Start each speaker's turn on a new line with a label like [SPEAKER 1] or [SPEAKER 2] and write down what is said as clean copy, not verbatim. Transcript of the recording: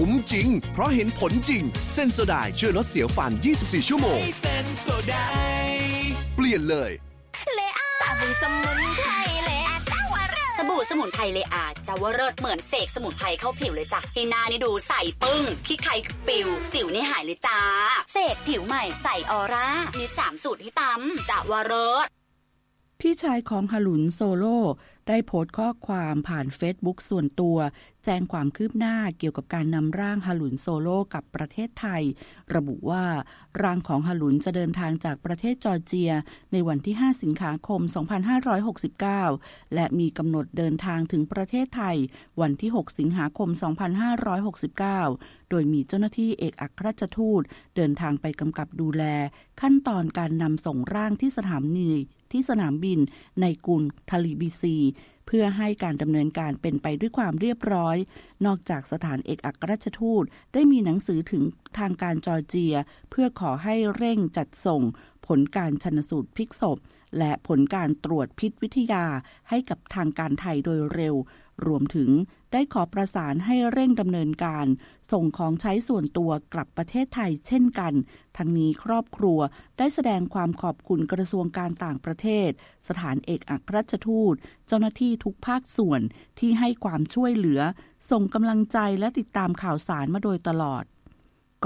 [SPEAKER 1] คุ้มจริงเพราะเห็นผลจริงเซนโซไดช่วยลดเสียวฟัน24ชั่วโมง
[SPEAKER 2] เซนโซได
[SPEAKER 1] เปลี่ยนเลย
[SPEAKER 3] สบู่สมุนไพรเลอาจาวเริศสบู่สมุนไพรเลอาจาวเริศเหมือนเสกสมุนไพรเข้าผิวเลยจ้ะให้หน้านี่ดูใสปึ้งขี้ไข่ปิวสิวนี่หายเลยจ้าเสกผิวใหม่ใสออร่ามี3สูตรให้ตำจาวเริศ
[SPEAKER 4] พี่ชายของฮาลุนโซโล่ได้โพสต์ข้อความผ่านเฟซบุ๊กส่วนตัวแจ้งความคืบหน้าเกี่ยวกับการนำร่างฮาลุนโซโล่กับประเทศไทยระบุว่าร่างของฮาลุนจะเดินทางจากประเทศจอร์เจียในวันที่5สิงหาคม2569และมีกำหนดเดินทางถึงประเทศไทยวันที่6สิงหาคม2569โดยมีเจ้าหน้าที่เอกอัครราชทูตเดินทางไปกำกับดูแลขั้นตอนการนำส่งร่างที่สนามบินในกรุงทาลิบีซีเพื่อให้การดำเนินการเป็นไปด้วยความเรียบร้อยนอกจากสถานเอกอัครราชทูตได้มีหนังสือถึงทางการจอร์เจียเพื่อขอให้เร่งจัดส่งผลการชันสูตรพลิกศพและผลการตรวจพิษวิทยาให้กับทางการไทยโดยเร็วรวมถึงได้ขอประสานให้เร่งดำเนินการส่งของใช้ส่วนตัวกลับประเทศไทยเช่นกันทั้งนี้ครอบครัวได้แสดงความขอบคุณกระทรวงการต่างประเทศสถานเอกอัครราชทูตเจ้าหน้าที่ทุกภาคส่วนที่ให้ความช่วยเหลือส่งกำลังใจและติดตามข่าวสารมาโดยตลอด